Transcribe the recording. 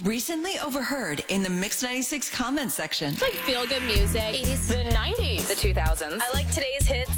Recently overheard in the Mix 96 comment section. It's like feel-good music. 80s. The 90s. The 2000s. I like today's hits.